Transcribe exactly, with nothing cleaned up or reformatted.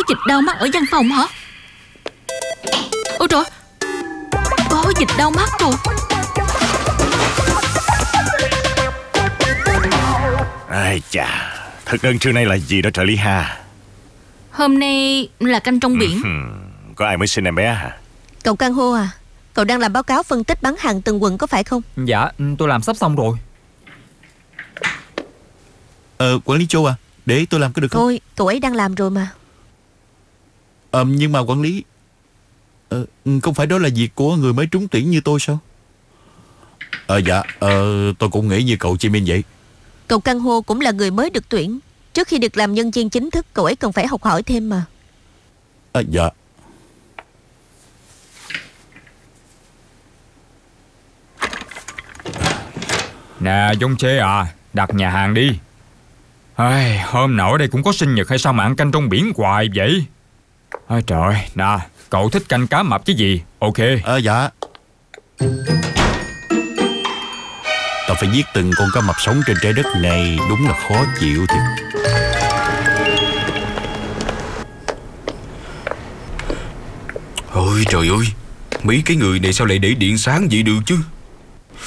dịch đau mắt ở văn phòng hả? Ôi trời, có dịch đau mắt rồi. Ai chà, thực đơn trưa nay là gì đó trợ lý ha? Hôm nay là canh trong biển. Ừ, có ai mới sinh em bé hả? Cậu Cang Hô à, cậu đang làm báo cáo phân tích bán hàng từng quận có phải không? Dạ, tôi làm sắp xong rồi. Ờ, quản lý Châu à, để tôi làm có được không? Thôi, cậu ấy đang làm rồi mà. Ờ, nhưng mà quản lý, ờ, không phải đó là việc của người mới trúng tuyển như tôi sao? Ờ, dạ, ờ, tôi cũng nghĩ như cậu Chi Minh vậy. Cậu Cang Hô cũng là người mới được tuyển. Trước khi được làm nhân viên chính thức, cậu ấy cần phải học hỏi thêm mà. À, dạ. Nè Dông Chê à, đặt nhà hàng đi. Ai, hôm nào ở đây cũng có sinh nhật hay sao mà ăn canh trong biển hoài vậy? Ôi trời, nè, cậu thích canh cá mập chứ gì? Ok. À, dạ. Ta phải giết từng con cá mập sống trên trái đất này, đúng là khó chịu thiệt. Ôi trời ơi, mấy cái người này sao lại để điện sáng vậy được chứ?